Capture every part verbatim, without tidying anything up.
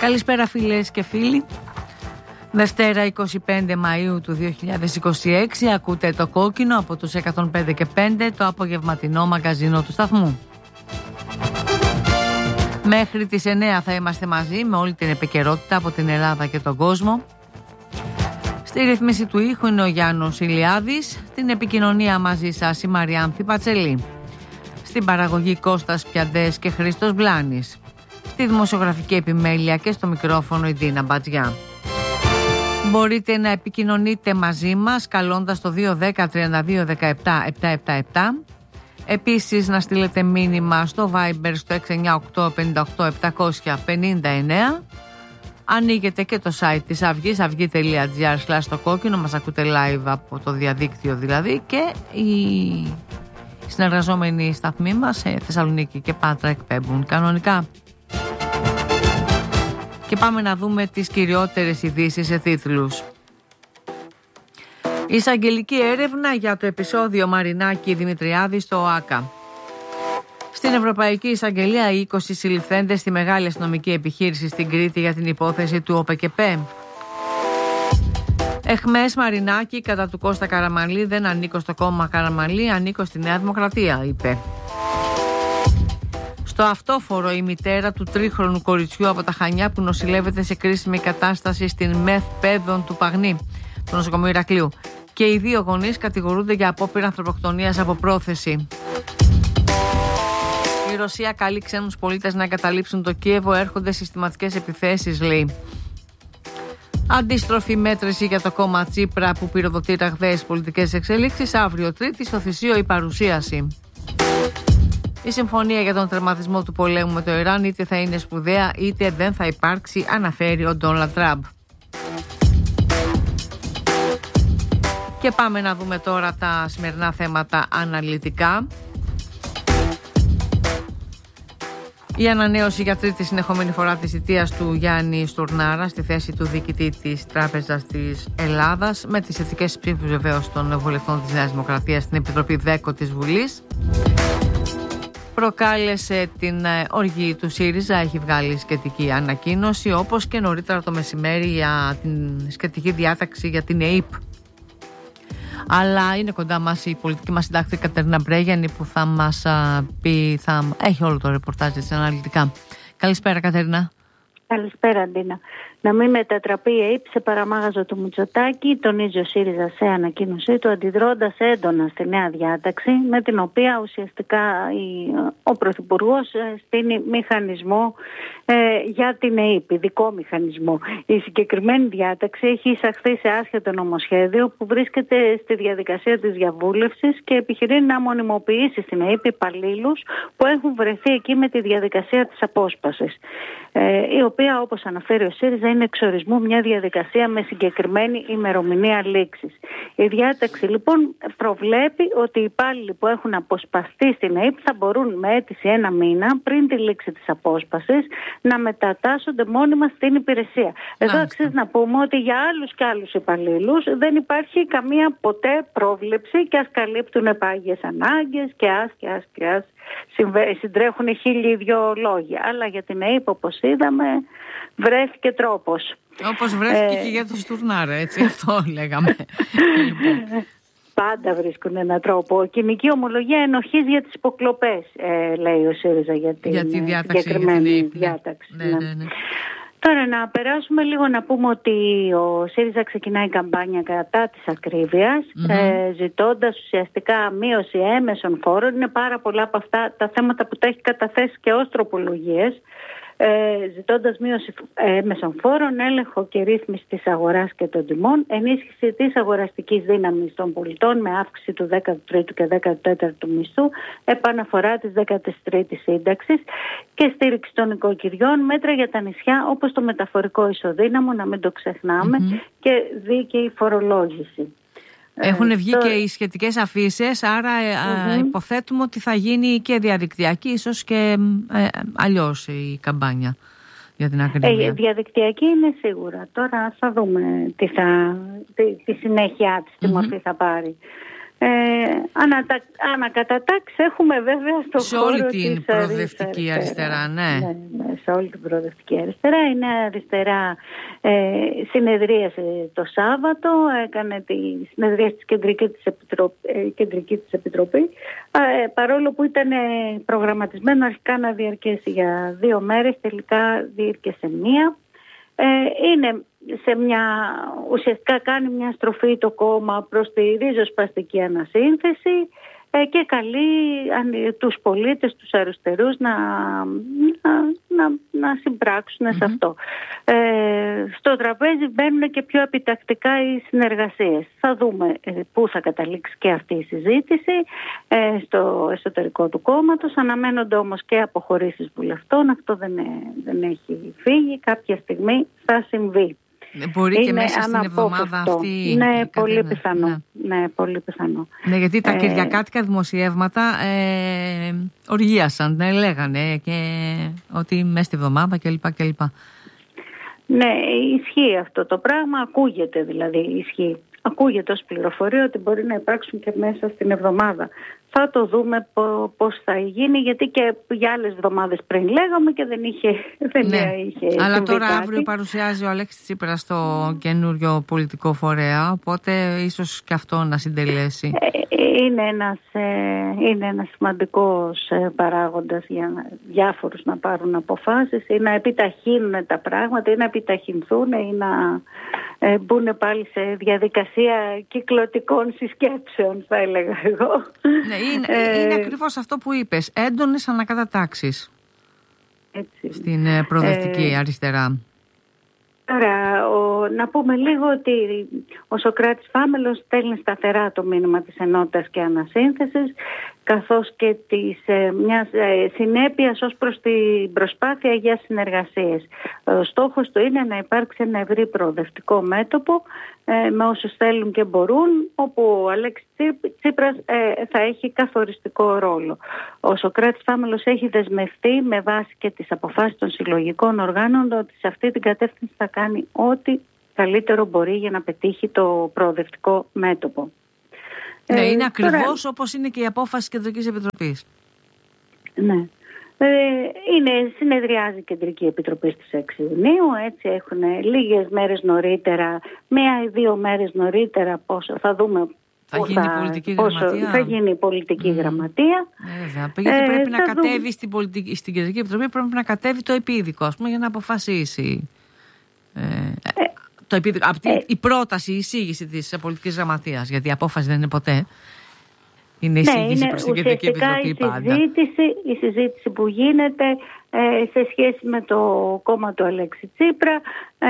Καλησπέρα φίλες και φίλοι. Δευτέρα εικοστή πέμπτη Μαΐου του δύο χιλιάδες είκοσι έξι, ακούτε το Κόκκινο από τους εκατόν πέντε και πέντε, το απογευματινό μαγκαζίνο του σταθμού. Μέχρι τις εννέα θα είμαστε μαζί με όλη την επικαιρότητα από την Ελλάδα και τον κόσμο. Στη ρυθμίση του ήχου είναι ο Γιάννος Ηλιάδης, την επικοινωνία μαζί σας η Μαριάνθη Πατσελή. Στην παραγωγή Κώστας Πιαντές και Χρήστος Βλάνης. Στη δημοσιογραφική επιμέλεια και στο μικρόφωνο η Δίνα Μπατζιά. Μπορείτε να επικοινωνείτε μαζί μας καλώντας το δύο ένα μηδέν τρία δύο ένα επτά επτά επτά επτά. Επίσης να στείλετε μήνυμα στο Viber στο έξι εννιά οκτώ πέντε οκτώ επτακόσια πενήντα εννέα. Ανοίγετε και το site της Αυγής, αυγή τελεία τζι άρ σλας το κόκκινο, μας ακούτε live από το διαδίκτυο δηλαδή, και οι συνεργαζόμενοι σταθμοί μας σε Θεσσαλονίκη και Πάτρα εκπέμπουν κανονικά. Και πάμε να δούμε τις κυριότερες ειδήσεις σε τίτλους. Εισαγγελική έρευνα για το επεισόδιο Μαρινάκη Δημητριάδη στο ΟΑΚΑ. Στην Ευρωπαϊκή Εισαγγελία οι είκοσι συλληφθέντες στη μεγάλη αστυνομική επιχείρηση στην Κρήτη για την υπόθεση του ΟΠΕΚΕΠΕ. Εχμές Μαρινάκη κατά του Κώστα Καραμανλή, δεν ανήκω στο κόμμα Καραμανλή, ανήκω στη Νέα Δημοκρατία, είπε. Στο αυτόφορο η μητέρα του τρίχρονου κοριτσιού από τα Χανιά που νοσηλεύεται σε κρίσιμη κατάσταση στην ΜΕΘ Πέδων του Παγνή, του νοσοκομείου Ηρακλείου, και οι δύο γονείς κατηγορούνται για απόπειρα ανθρωποκτονίας από πρόθεση. Η Ρωσία καλεί ξένους πολίτες να εγκαταλείψουν το Κίεβο, έρχονται συστηματικές επιθέσεις, λέει. Αντίστροφη μέτρηση για το κόμμα Τσίπρα που πυροδοτεί ραγδαίες πολιτικές εξελίξεις. Αύριο Τρίτη στο Θησίο η παρουσίαση. Η συμφωνία για τον τερματισμό του πολέμου με το Ιράν είτε θα είναι σπουδαία είτε δεν θα υπάρξει, αναφέρει ο Ντόναλντ Τραμπ. Και πάμε να δούμε τώρα τα σημερινά θέματα αναλυτικά. Η ανανέωση για τρίτη συνεχόμενη φορά της θητείας του Γιάννη Στουρνάρα στη θέση του διοικητή της Τράπεζας της Ελλάδας, με τις ηθικές ψήφους βεβαίως των βουλευτών της Νέας Δημοκρατίας στην Επιτροπή ΔΕΚΟ της Βουλής, προκάλεσε την οργή του ΣΥΡΙΖΑ. Έχει βγάλει σχετική ανακοίνωση, όπως και νωρίτερα το μεσημέρι για την σχετική διάταξη για την ΕΥΠ. Αλλά είναι κοντά μας η πολιτική μας συντάκτρια Κατερίνα Μπρέγιανη που θα μας α, πει, θα έχει όλο το ρεπορτάζ της αναλυτικά. Καλησπέρα Κατερίνα. Καλησπέρα Αντίνα. Να μην μετατραπεί η ΕΥΠ σε παραμάγαζο του Μητσοτάκη, τονίζει ο ΣΥΡΙΖΑ σε ανακοίνωσή του, αντιδρώντας έντονα στη νέα διάταξη, με την οποία ουσιαστικά η, ο Πρωθυπουργός στείνει μηχανισμό ε, για την ΕΥΠ, ειδικό μηχανισμό. Η συγκεκριμένη διάταξη έχει εισαχθεί σε άσχετο νομοσχέδιο που βρίσκεται στη διαδικασία της διαβούλευσης και επιχειρεί να μονιμοποιήσει στην ΕΥΠ υπαλλήλους που έχουν βρεθεί εκεί με τη διαδικασία της απόσπασης, ε, η οποία, όπως αναφέρει ο ΣΥΡΙΖΑ, είναι εξορισμού μια διαδικασία με συγκεκριμένη ημερομηνία λήξης. Η διάταξη λοιπόν προβλέπει ότι οι υπάλληλοι που έχουν αποσπαστεί στην ΕΥΠ θα μπορούν με αίτηση ένα μήνα πριν τη λήξη της απόσπασης να μετατάσσονται μόνιμα στην υπηρεσία. Εδώ αξίζει να πούμε ότι για άλλους και άλλους υπαλλήλους δεν υπάρχει καμία ποτέ πρόβλεψη και ας καλύπτουν επάγειες ανάγκες και ας και ας και ας συντρέχουν χίλιοι δυο λόγια. Αλλά για την ΕΥΠ, όπως είδαμε, βρέθηκε τρόπος. Όπως βρέθηκε ε... και για τον Στουρνάρα, έτσι, αυτό λέγαμε. Πάντα βρίσκουν έναν τρόπο. Κοινική ομολογία ενοχής για τις υποκλοπές, ε, λέει ο ΣΥΡΙΖΑ για την για τη διάταξη, συγκεκριμένη για την διάταξη. Ναι, ναι, ναι. Τώρα να περάσουμε λίγο να πούμε ότι ο ΣΥΡΙΖΑ ξεκινάει καμπάνια κατά της ακρίβειας, mm-hmm. ε, ζητώντας ουσιαστικά μείωση έμεσων φόρων. Είναι πάρα πολλά από αυτά τα θέματα που τα έχει καταθέσει και ως τροπολογίες. Ε, ζητώντας μείωση έμεσων φόρων, έλεγχο και ρύθμιση της αγοράς και των τιμών, ενίσχυση της αγοραστικής δύναμης των πολιτών με αύξηση του δέκατου τρίτου και δέκατου τέταρτου μισθού, επαναφορά της δέκατης τρίτης σύνταξης και στήριξη των οικοκυριών, μέτρα για τα νησιά όπως το μεταφορικό ισοδύναμο, να μην το ξεχνάμε, mm-hmm. και δίκαιη φορολόγηση. Έχουν βγει το... και οι σχετικές αφήσεις, άρα mm-hmm. α, υποθέτουμε ότι θα γίνει και διαδικτυακή, ίσως και ε, αλλιώς η καμπάνια για την ακρίβεια. Ε, διαδικτυακή είναι σίγουρα. Τώρα θα δούμε τι, θα, τι, τι συνέχεια της, τι mm-hmm. μορφή θα πάρει. Ε, ανατα... Ανακατατάξει έχουμε βέβαια στο σε χώρο όλη την της προοδευτική αριστερά, αριστερά ναι. Ναι, ναι, σε όλη την προοδευτική αριστερά. Η Νέα Αριστερά ε, συνεδρίασε το Σάββατο, έκανε τη συνεδρία της Κεντρική της Επιτροπή, ε, Κεντρική της Επιτροπή ε, παρόλο που ήταν προγραμματισμένο αρχικά να διαρκέσει για δύο μέρες, τελικά διήρκεσε μία. Ε, είναι σε μια, ουσιαστικά κάνει μια στροφή το κόμμα προς τη ριζοσπαστική ανασύνθεση ε, και καλεί αν, τους πολίτες, τους αριστερούς να, να, να, να συμπράξουν mm-hmm. σε αυτό. Ε, στο τραπέζι μπαίνουν και πιο επιτακτικά οι συνεργασίες. Θα δούμε ε, πού θα καταλήξει και αυτή η συζήτηση ε, στο εσωτερικό του κόμματος. Αναμένονται όμως και αποχωρήσεις βουλευτών. Αυτό δεν, δεν έχει φύγει. Κάποια στιγμή θα συμβεί. Μπορεί είναι και μέσα στην εβδομάδα αυτή. Ναι, πολύ πιθανό. Ναι. ναι, πολύ πιθανό. Ναι, γιατί τα ε... κυριακάτικα δημοσιεύματα ε, οργίασαν, ναι, λέγανε και ότι μέσα στη εβδομάδα κλπ. κλπ. Ναι, ισχύει αυτό το πράγμα, ακούγεται δηλαδή, ισχύει. Ακούγεται ως πληροφορία ότι μπορεί να υπάρξουν και μέσα στην εβδομάδα. Θα το δούμε πώς θα γίνει, γιατί και για άλλες εβδομάδες πριν λέγαμε και δεν είχε, δεν ναι. είχε αλλά τώρα κάτι. Αύριο παρουσιάζει ο Αλέξης Τσίπρας στο καινούριο πολιτικό φορέα, οπότε ίσως και αυτό να συντελέσει. Είναι ένας, είναι ένας σημαντικός παράγοντας για διάφορους να πάρουν αποφάσεις ή να επιταχύνουν τα πράγματα ή να επιταχυνθούν ή να μπουν πάλι σε διαδικασία κυκλωτικών συσκέψεων, θα έλεγα εγώ. Ναι, είναι, ε, είναι ακριβώς αυτό που είπες, έντονες ανακατατάξεις έτσι, στην προοδευτική ε, αριστερά. Τώρα, ο, να πούμε λίγο ότι ο Σωκράτης Φάμελος στέλνει σταθερά το μήνυμα της ενότητας και ανασύνθεσης, καθώς και της ε, μιας ε, συνέπειας ως προς την προσπάθεια για συνεργασίες. Ο στόχος του είναι να υπάρξει ένα ευρύ προοδευτικό μέτωπο ε, με όσους θέλουν και μπορούν, όπου ο Αλέξης Τσίπρας ε, θα έχει καθοριστικό ρόλο. Ο Σωκράτης Φάμελος έχει δεσμευτεί με βάση και τις αποφάσεις των συλλογικών οργάνων ότι σε αυτή την κατεύθυνση θα κάνει ό,τι καλύτερο μπορεί για να πετύχει το προοδευτικό μέτωπο. Ναι, είναι ε, ακριβώς τώρα... όπως είναι και η απόφαση της Κεντρικής Επιτροπής. Ναι. Ε, είναι, συνεδριάζει η Κεντρική Επιτροπή στις έξι Ιουνίου, έτσι έχουν λίγες μέρες νωρίτερα, μία ή δύο μέρες νωρίτερα, πόσο, θα δούμε θα γίνει η πολιτική πόσο, γραμματεία. Θα γίνει η πολιτική mm. γραμματεία. Ε, βέβαια, γιατί ε, πρέπει να κατέβει δούμε. στην, πολιτική, στην Κεντρική Επιτροπή, πρέπει να κατέβει το επίδικο, ας πούμε, για να αποφασίσει. Ε, ε, το επίδικο, αυτή, ε, η πρόταση, η εισήγηση της πολιτικής γραμματείας, γιατί η απόφαση δεν είναι ποτέ. Είναι η εισήγηση ναι, προς την Κεντρική Επιτροπή πάντα. Η συζήτηση που γίνεται ε, σε σχέση με το κόμμα του Αλέξη Τσίπρα,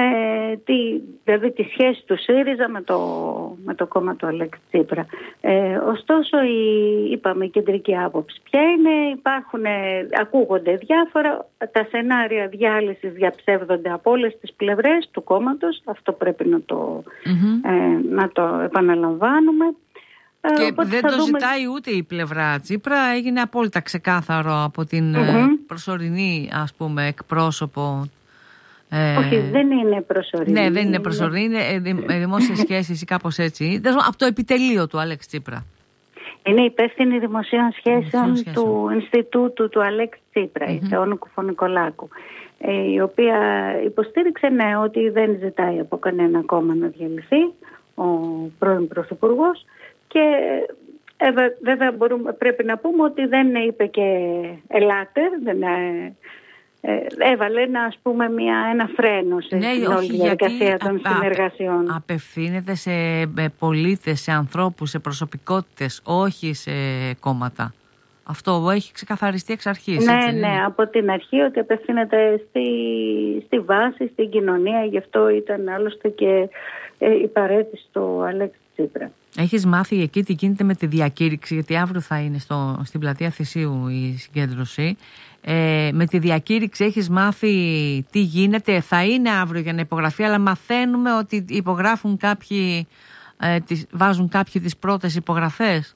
ε, τη, δηλαδή τη σχέση του ΣΥΡΙΖΑ με το, με το κόμμα του Αλέξη Τσίπρα. Ε, ωστόσο, η, είπαμε, η κεντρική άποψη ποια είναι, υπάρχουν, ε, ακούγονται διάφορα, τα σενάρια διάλυσης διαψεύδονται από όλες τις πλευρές του κόμματος, αυτό πρέπει να το, mm-hmm. ε, να το επαναλαμβάνουμε. Και Οπότε δεν το δούμε... ζητάει ούτε η πλευρά Τσίπρα, έγινε απόλυτα ξεκάθαρο από την mm-hmm. προσωρινή, ας πούμε, εκπρόσωπο. Ε... Όχι, δεν είναι προσωρινή. Ναι, δεν είναι προσωρινή, είναι δημόσιες σχέσεις ή κάπως έτσι. Από το επιτελείο του Αλέξη Τσίπρα. Είναι υπεύθυνη δημοσίων σχέσεων, σχέσεων του Ινστιτούτου του Αλέξη Τσίπρα, mm-hmm. η Θεόνου Κουφωνικολάκου, η οποία υποστήριξε ναι, ότι δεν ζητάει από κανένα κόμμα να διαλυθεί ο πρώην Πρωθυπουργός. Και ε, βέβαια μπορούμε, πρέπει να πούμε ότι δεν είπε και ελάτε, δεν ε, ε, έβαλε ένα, ας πούμε, μια, ένα φρένο σε ναι, όλη τη διαδικασία των α, συνεργασιών. Α, απευθύνεται σε πολίτες, σε ανθρώπους, σε προσωπικότητες, όχι σε κόμματα. Αυτό έχει ξεκαθαριστεί εξ αρχής. Ναι, έτσι, ναι, από την αρχή ότι απευθύνεται στη, στη βάση, στην κοινωνία, γι' αυτό ήταν άλλωστε και ε, η παρέτηση του Αλέξη Τσίπρα. Έχεις μάθει εκεί τι γίνεται με τη διακήρυξη, γιατί αύριο θα είναι στο, στην πλατεία Θησίου η συγκέντρωση. Ε, με τη διακήρυξη έχεις μάθει τι γίνεται, θα είναι αύριο για να υπογραφεί, αλλά μαθαίνουμε ότι υπογράφουν κάποιοι, ε, τις, βάζουν κάποιοι τις πρώτες υπογραφές.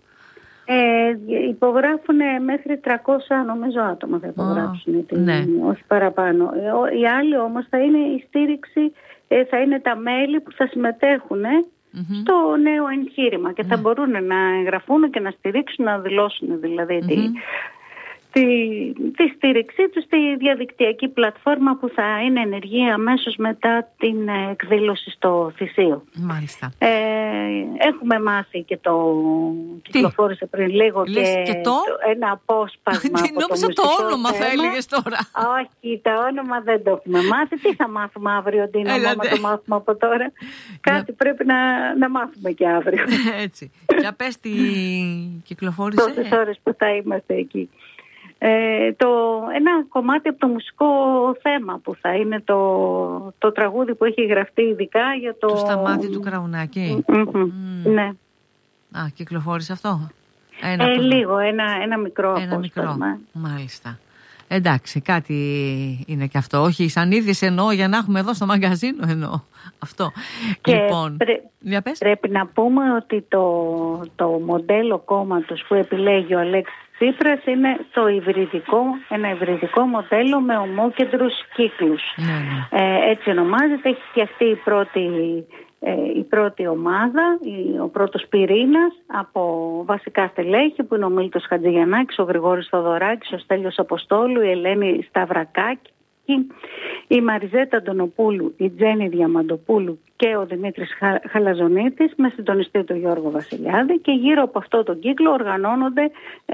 Ε, υπογράφουν μέχρι τριακόσια νομίζω άτομα θα υπογράψουν, oh, ναι. όχι παραπάνω. Οι άλλοι όμως θα είναι η στήριξη, θα είναι τα μέλη που θα συμμετέχουν mm-hmm. στο νέο εγχείρημα και mm. θα μπορούν να εγγραφούν και να στηρίξουν, να δηλώσουν δηλαδή mm-hmm. τη, τη, τη στήριξή τους στη διαδικτυακή πλατφόρμα που θα είναι ενεργή αμέσως μετά την εκδήλωση στο Θησίο. Μάλιστα. Ε, έχουμε μάθει και το τι? κυκλοφόρησε πριν λίγο Λες και, και το? το, ένα απόσπασμα τι, από νόμιζα το, το όνομα θέμα. Θα έλεγες τώρα. Όχι, το όνομα δεν το έχουμε μάθει. Τι θα μάθουμε αύριο, Ντίνα, άμα το μάθουμε από τώρα? Κάτι πρέπει να, να μάθουμε και αύριο. Έτσι. Για πες τι κυκλοφόρησε. Τόσες ώρες που θα είμαστε εκεί. Ε, το, ένα κομμάτι από το μουσικό θέμα που θα είναι το, το τραγούδι που έχει γραφτεί ειδικά για το... Το Σταμάτη του Κραουνάκη. Mm-hmm. Mm. Ναι. Α, κυκλοφόρησε αυτό. Ένα ε, λίγο, ένα, ένα μικρό ένα απόσπασμα. Μικρό. Μάλιστα. Εντάξει, κάτι είναι και αυτό. Όχι, σαν είδηση εννοώ, για να έχουμε εδώ στο μαγκαζίνο εννοώ. Αυτό. Και λοιπόν, πρέ... πρέπει να πούμε ότι το, το μοντέλο κόμματος που επιλέγει ο Αλέξης Τσίπρας είναι το υβριδικό, ένα υβριδικό μοντέλο με ομόκεντρους κύκλους. Ναι, ναι. Ε, έτσι ονομάζεται, έχει φτιαχτεί η πρώτη, ε, η πρώτη ομάδα, η, ο πρώτος πυρήνας από βασικά στελέχη που είναι ο Μίλτος Χατζηγιαννάκης, ο Γρηγόρης Θοδωράκης, ο Στέλιος Αποστόλου, η Ελένη Σταυρακάκη, η Μαριζέτα Αντωνοπούλου, η Τζέννη Διαμαντοπούλου και ο Δημήτρης Χαλαζονίτης με συντονιστή τον Γιώργο Βασιλιάδη, και γύρω από αυτό τον κύκλο οργανώνονται, ε,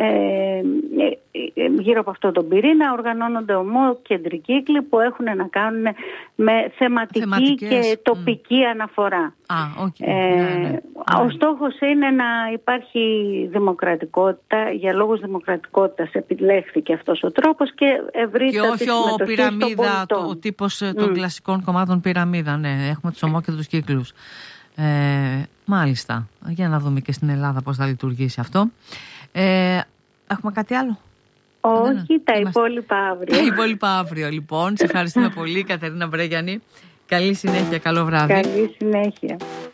ε, γύρω από αυτό τον πυρήνα οργανώνονται ομόκεντροι κύκλοι που έχουν να κάνουν με θεματική Θεματικές. και τοπική mm. αναφορά. Ah, okay. ε, ναι, ναι. Ο στόχος είναι να υπάρχει δημοκρατικότητα, για λόγους δημοκρατικότητας επιλέχθηκε αυτός ο τρόπος και ευρύτερη συμμετοχή και όχι ο πυραμίδα, το, ο τύπος mm. των κλασικών κομμάτων πυραμίδα, ναι, έχουμε τους ομόκεντρους κύκλους. Ε, μάλιστα, για να δούμε και στην Ελλάδα πώς θα λειτουργήσει αυτό. Ε, έχουμε κάτι άλλο? Όχι, τα Είμαστε... υπόλοιπα αύριο. Τα υπόλοιπα αύριο, λοιπόν. Σε ευχαριστούμε πολύ, Κατερίνα Μπρέγιαννη. Καλή συνέχεια, καλό βράδυ. Καλή συνέχεια.